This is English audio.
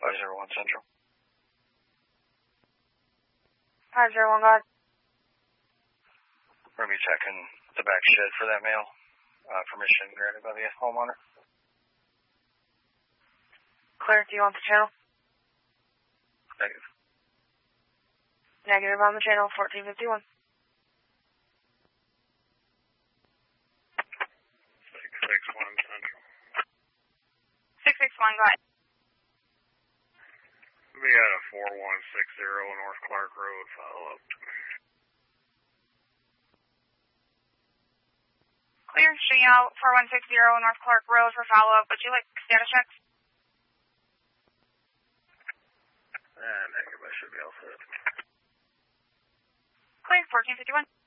501 Central. 501, go ahead. We're going to be checking the back shed for that mail. Permission granted by the homeowner. Clear, do you want the channel? Negative. Negative on the channel, 1451. 661 Central. 661, go ahead. We got a 4160 North Clark Road follow-up. Clear, shooting out 4160 North Clark Road for follow-up. Would you like status checks? Negative, I should be all set. Clear, 1451.